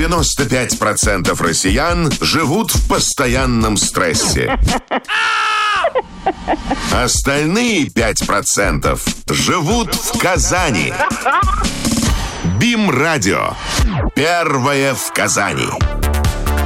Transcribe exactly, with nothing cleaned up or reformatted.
девяносто пять процентов россиян живут в постоянном стрессе. Остальные пять процентов живут в Казани. БИМ-радио. Первое в Казани.